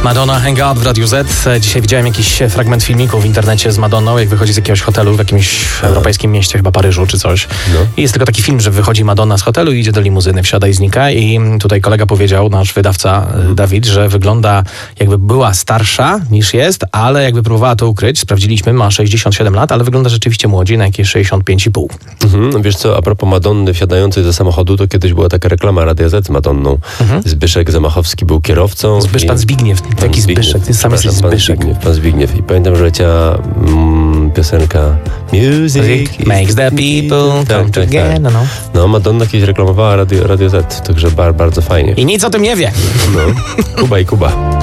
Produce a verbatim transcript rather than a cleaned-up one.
Madonna Hang Out w Radiu Z. Dzisiaj widziałem jakiś fragment filmiku w internecie z Madonną, jak wychodzi z jakiegoś hotelu w jakimś no. europejskim mieście, chyba Paryżu czy coś. No. I jest tylko taki film, że wychodzi Madonna z hotelu i idzie do limuzyny, wsiada i znika. I tutaj kolega powiedział, nasz wydawca hmm. Dawid, że wygląda jakby była starsza niż jest, ale jakby próbowała to ukryć. Sprawdziliśmy, ma sześćdziesiąt siedem lat, ale wygląda rzeczywiście młodziej, na jakieś sześćdziesiąt pięć i pół. Mhm. Wiesz co, a propos Madonny wsiadającej do samochodu, to kiedyś była taka reklama Radia Z z Madonną. Mhm. Zbyszek Zamachowski był kierowcą. Zbysz, i... Pan Zbigniew. Taki Zbyszek. Ty sam jesteś Zbyszek. Pan Zbigniew, pan Zbigniew. I pamiętam, że leciała mm, piosenka Music makes the people tak, come tak, together. Tak. No. no, Madonna kiedyś reklamowała Radio, Radio Z, także bar, bardzo fajnie. I nic o tym nie wie. No, Kuba i Kuba.